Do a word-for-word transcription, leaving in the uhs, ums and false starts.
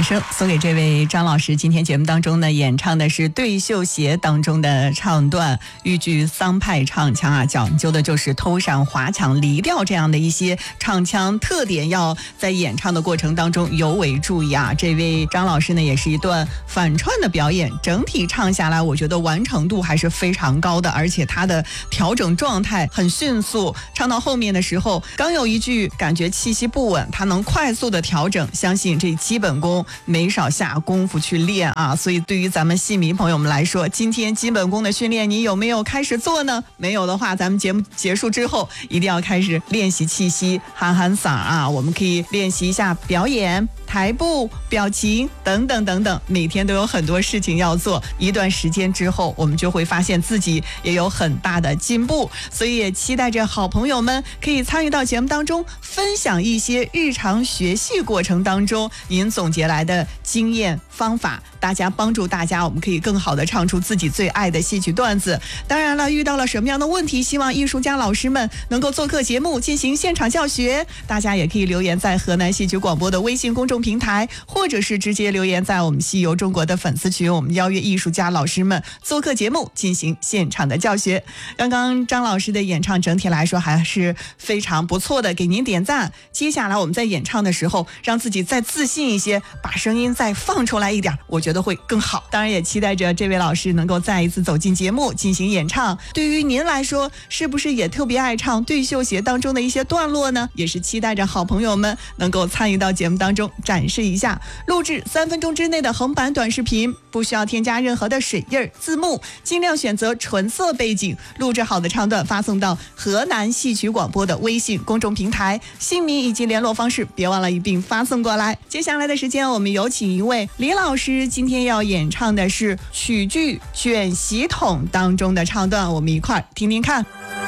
声送给这位张老师。今天节目当中呢，演唱的是《对绣鞋》当中的唱段，豫剧桑派唱腔啊，讲究的就是偷闪、滑抢、离调这样的一些唱腔特点，要在演唱的过程当中尤为注意啊。这位张老师呢，也是一段反串的表演，整体唱下来，我觉得完成度还是非常高的，而且他的调整状态很迅速，唱到后面的时候，刚有一句感觉气息不稳，他能快速的调整，相信这基本功没少下功夫去练啊。所以对于咱们戏迷朋友们来说，今天基本功的训练你有没有开始做呢？没有的话，咱们节目结束之后一定要开始练习气息，喊喊嗓啊。我们可以练习一下表演、台步、表情等等等等，每天都有很多事情要做，一段时间之后我们就会发现自己也有很大的进步。所以也期待着好朋友们可以参与到节目当中，分享一些日常学习过程当中您总结来的经验方法，大家帮助大家，我们可以更好的唱出自己最爱的戏曲段子。当然了，遇到了什么样的问题，希望艺术家老师们能够做客节目进行现场教学，大家也可以留言在河南戏曲广播的微信公众平台，或者是直接留言在我们戏游中国的粉丝群，我们邀约艺术家老师们做客节目进行现场的教学。刚刚张老师的演唱整体来说还是非常不错的，给您点赞。接下来我们在演唱的时候让自己再自信一些，把声音再放出来一点，我觉得会更好。当然也期待着这位老师能够再一次走进节目进行演唱。对于您来说，是不是也特别爱唱对绣鞋当中的一些段落呢？也是期待着好朋友们能够参与到节目当中展示一下。录制三分钟之内的横版短视频，不需要添加任何的水印字幕，尽量选择纯色背景，录制好的唱段发送到河南戏曲广播的微信公众平台，姓名以及联络方式别忘了一并发送过来。接下来的时间，我们有请一位李老师，今天要演唱的是曲剧卷席筒当中的唱段，我们一块儿听听看。